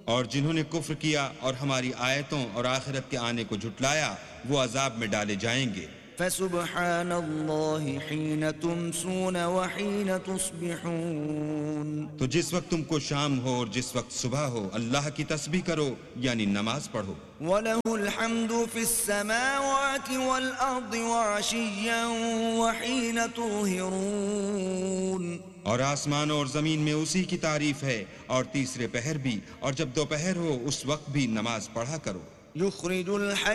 और जिन्होंने कुफ्र किया और हमारी आयतों और आखिरत के आने को झुटलाया वो अजाब में डाले जाएंगे। फसुब्हानल्लाहि हीन तुमसून व हीन तुस्बिहून। तो जिस वक्त तुमको शाम हो और जिस वक्त सुबह हो अल्लाह की तस्बीह करो यानी नमाज पढ़ो। वलहुल हम्दु फिस समावाति वल अर्दि व अशिय्यन व हीन तुज़हिरून। और आसमानों और जमीन में उसी की तारीफ है और तीसरे पहर भी और जब दोपहर हो उस वक्त भी नमाज पढ़ा करो। युखरिजुल